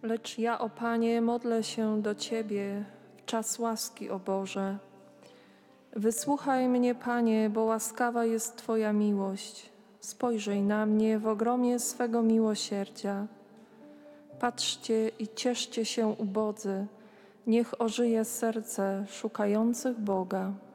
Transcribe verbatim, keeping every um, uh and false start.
Lecz ja, o Panie, modlę się do Ciebie w czas łaski, o Boże. Wysłuchaj mnie, Panie, bo łaskawa jest Twoja miłość. Spojrzyj na mnie w ogromie swego miłosierdzia. Patrzcie i cieszcie się, ubodzy, niech ożyje serce szukających Boga.